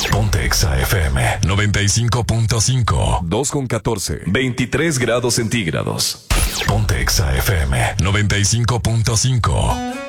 Ponte Exa FM 95.5. 2:14. 23 grados centígrados. Ponte Exa FM 95.5.